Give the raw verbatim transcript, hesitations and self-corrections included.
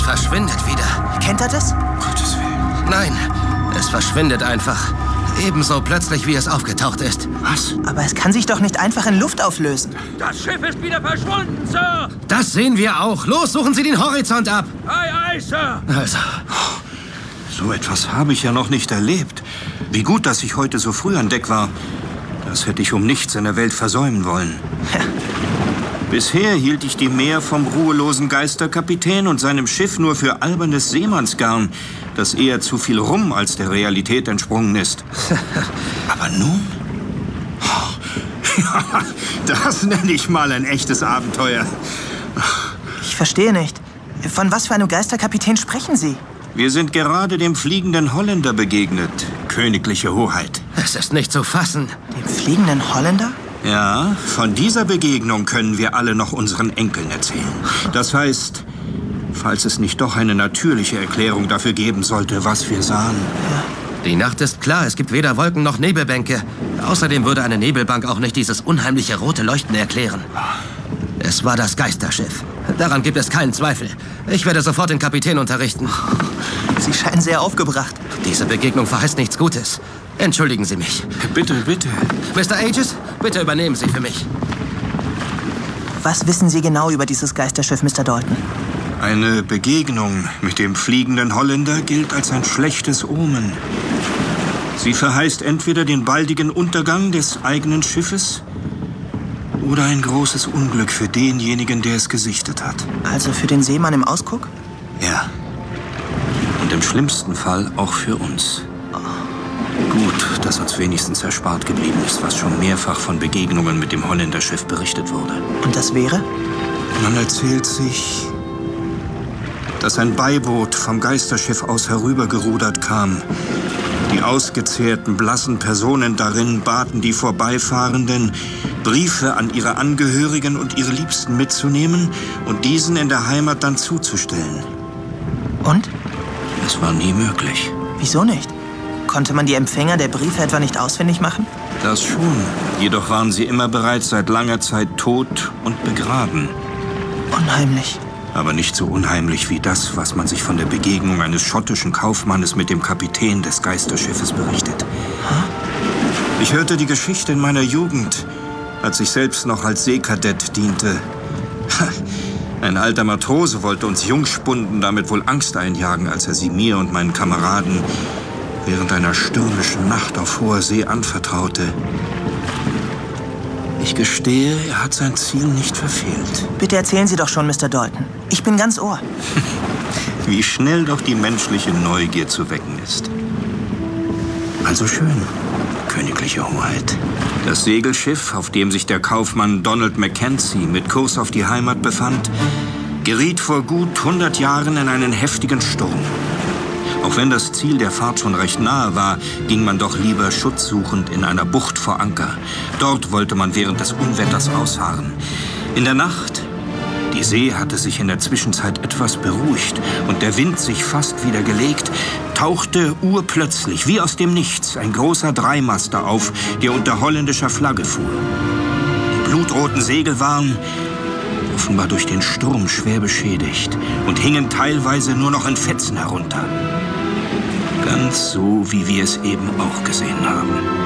verschwindet wieder. Kennt er das? Gottes Willen. Nein, es verschwindet einfach. Ebenso plötzlich, wie es aufgetaucht ist. Was? Aber es kann sich doch nicht einfach in Luft auflösen. Das Schiff ist wieder verschwunden, Sir! Das sehen wir auch. Los, suchen Sie den Horizont ab. Ei, ei, Sir! Also, So etwas habe ich ja noch nicht erlebt. Wie gut, dass ich heute so früh an Deck war. Das hätte ich um nichts in der Welt versäumen wollen. Ja. Bisher hielt ich die Meer vom ruhelosen Geisterkapitän und seinem Schiff nur für albernes Seemannsgarn, das eher zu viel Rum als der Realität entsprungen ist. Aber nun? Ja, das nenne ich mal ein echtes Abenteuer. Ich verstehe nicht. Von was für einem Geisterkapitän sprechen Sie? Wir sind gerade dem fliegenden Holländer begegnet, königliche Hoheit. es ist nicht zu fassen. Dem fliegenden Holländer? Ja, von dieser Begegnung können wir alle noch unseren Enkeln erzählen. Das heißt, falls es nicht doch eine natürliche Erklärung dafür geben sollte, was wir sahen. Die Nacht ist klar, es gibt weder Wolken noch Nebelbänke. Außerdem würde eine Nebelbank auch nicht dieses unheimliche rote Leuchten erklären. Es war das Geisterschiff. Daran gibt es keinen Zweifel. Ich werde sofort den Kapitän unterrichten. Sie scheinen sehr aufgebracht. Diese Begegnung verheißt nichts Gutes. Entschuldigen Sie mich. Bitte, bitte. Mister Aegis, bitte übernehmen Sie für mich. Was wissen Sie genau über dieses Geisterschiff, Mister Dalton? Eine Begegnung mit dem fliegenden Holländer gilt als ein schlechtes Omen. Sie verheißt entweder den baldigen Untergang des eigenen Schiffes oder ein großes Unglück für denjenigen, der es gesichtet hat. Also für den Seemann im Ausguck? Ja. Und im schlimmsten Fall auch für uns. Gut, dass uns wenigstens erspart geblieben ist, was schon mehrfach von Begegnungen mit dem Holländerschiff berichtet wurde. Und das wäre? Man erzählt sich, dass ein Beiboot vom Geisterschiff aus herübergerudert kam. Die ausgezehrten, blassen Personen darin baten die Vorbeifahrenden, Briefe an ihre Angehörigen und ihre Liebsten mitzunehmen und diesen in der Heimat dann zuzustellen. Und? Es war nie möglich. Wieso nicht? Konnte man die Empfänger der Briefe etwa nicht ausfindig machen? Das schon. Jedoch waren sie immer bereits seit langer Zeit tot und begraben. Unheimlich. Aber nicht so unheimlich wie das, was man sich von der Begegnung eines schottischen Kaufmannes mit dem Kapitän des Geisterschiffes berichtet. Huh? Ich hörte die Geschichte in meiner Jugend, als ich selbst noch als Seekadett diente. Ein alter Matrose wollte uns Jungspunden damit wohl Angst einjagen, als er sie mir und meinen Kameraden während einer stürmischen Nacht auf hoher See anvertraute. Ich gestehe, er hat sein Ziel nicht verfehlt. Bitte erzählen Sie doch schon, Mister Dalton. Ich bin ganz Ohr. Wie schnell doch die menschliche Neugier zu wecken ist. Also schön, königliche Hoheit. Das Segelschiff, auf dem sich der Kaufmann Donald Mackenzie mit Kurs auf die Heimat befand, geriet vor gut hundert Jahren in einen heftigen Sturm. Auch wenn das Ziel der Fahrt schon recht nahe war, ging man doch lieber schutzsuchend in einer Bucht vor Anker. Dort wollte man während des Unwetters ausharren. In der Nacht, die See hatte sich in der Zwischenzeit etwas beruhigt und der Wind sich fast wieder gelegt, tauchte urplötzlich, wie aus dem Nichts, ein großer Dreimaster auf, der unter holländischer Flagge fuhr. Die blutroten Segel waren offenbar durch den Sturm schwer beschädigt und hingen teilweise nur noch in Fetzen herunter. Ganz so, wie wir es eben auch gesehen haben.